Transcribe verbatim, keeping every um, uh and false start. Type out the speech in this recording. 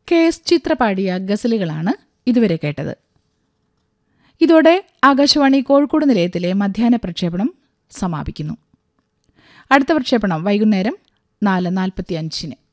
K S ചിത്ര പാടിയ ഗസലുകളാണ് ഇതുവരെ കേട്ടത്. ഇതോടെ ആകാശവാണി കോഴിക്കോട് നിലയത്തിലെ മധ്യാഹ്ന പ്രക്ഷേപണം സമാപിക്കുന്നു. അടുത്ത പ്രക്ഷേപണം വൈകുന്നേരം നാല് നാൽപ്പത്തി അഞ്ചിന്.